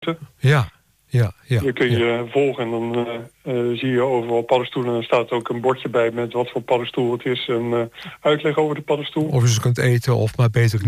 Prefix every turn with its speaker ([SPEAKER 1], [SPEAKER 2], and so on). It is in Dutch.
[SPEAKER 1] Ja.
[SPEAKER 2] Die kun je volgen en dan zie je overal paddenstoelen. En er staat ook een bordje bij met wat voor paddenstoel het is. En uitleg over de paddenstoel.
[SPEAKER 1] Of je ze kunt eten of maar beter